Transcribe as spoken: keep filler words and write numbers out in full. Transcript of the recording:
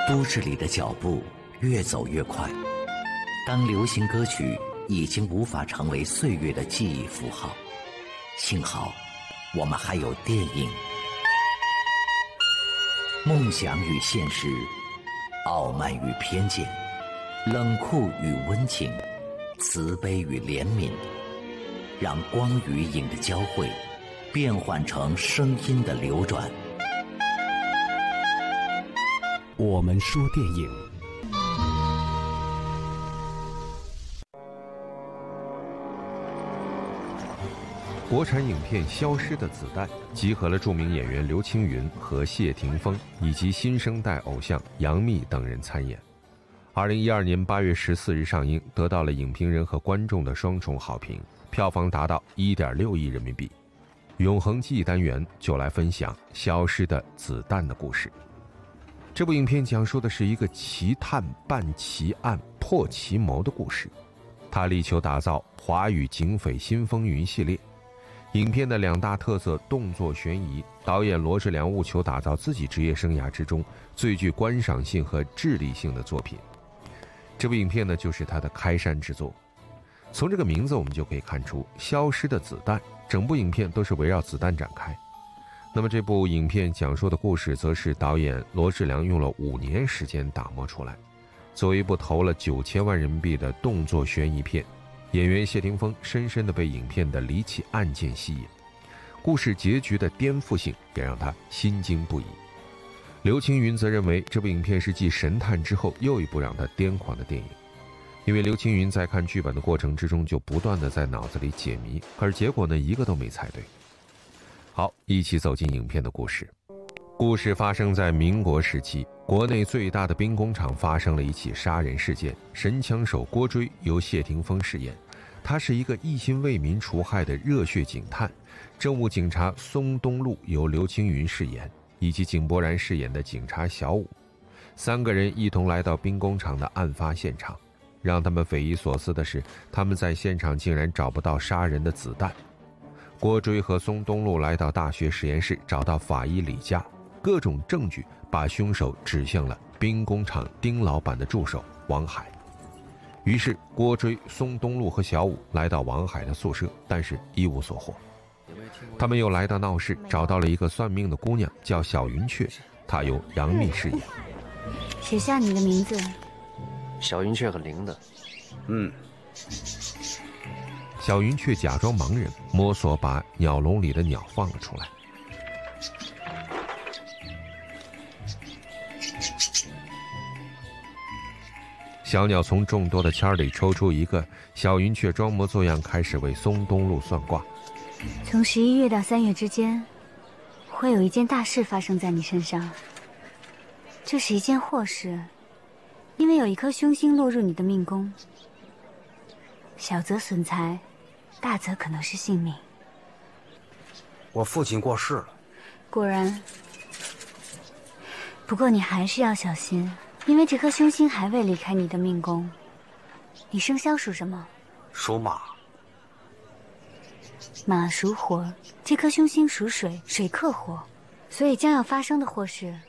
都市里的脚步越走越快，当流行歌曲已经无法成为岁月的记忆符号，幸好我们还有电影。梦想与现实，傲慢与偏见，冷酷与温情，慈悲与怜悯，让光与影的交汇变换成声音的流转。 我们说电影。 国产影片《消失的子弹》集合了著名演员刘青云和谢霆锋以及新生代偶像杨幂等人参演。二零一二年八月十四日上映，得到了影评人和观众的双重好评，票房达到一点六亿人民币。永恒记忆单元就来分享《消失的子弹》的故事。这部影片讲述的是一个奇探办奇案破奇谋的故事，他力求打造华语警匪新风云系列。影片的两大特色动作悬疑，导演罗志良务求打造自己职业生涯之中最具观赏性和智力性的作品。这部影片呢，就是他的开山之作。从这个名字我们就可以看出，消失的子弹，整部影片都是围绕子弹展开。那么这部影片讲述的故事，则是导演罗志良用了五年时间打磨出来。作为一部投了九千万人民币的动作悬疑片，演员谢霆锋深深地被影片的离奇案件吸引，故事结局的颠覆性也让他心惊不已。刘青云则认为这部影片是继《神探》之后又一部让他癫狂的电影，因为刘青云在看剧本的过程之中就不断地在脑子里解谜，而结果呢一个都没猜对。好，一起走进影片的故事。故事发生在民国时期，国内最大的兵工厂发生了一起杀人事件，神枪手郭追由谢霆锋饰演，他是一个一心为民除害的热血警探。政务警察松东路由刘青云饰演，以及井柏然饰演的警察小武，三个人一同来到兵工厂的案发现场。让他们匪夷所思的是，他们在现场竟然找不到杀人的子弹。郭追和松东路来到大学实验室，找到法医李佳，各种证据把凶手指向了兵工厂丁老板的助手王海。于是郭追、松东路和小武来到王海的宿舍，但是一无所获。他们又来到闹市，找到了一个算命的姑娘，叫小云雀，她由杨幂饰演。 写下你的名字。 小云雀很灵的。嗯。 小云雀假装盲人，摸索把鸟笼里的鸟放了出来。小鸟从众多的签里抽出一个，小云雀装模作样开始为松东路算卦。 从十一月到三月之间，会有一件大事发生在你身上。这是一件祸事，因为有一颗凶星落入你的命宫，小则损财，大则可能是性命。 我父亲过世了。 果然。不过你还是要小心，因为这颗凶星还未离开你的命宫。你生肖属什么？ 属马。 马属火，这颗凶星属水，水克火，所以将要发生的祸事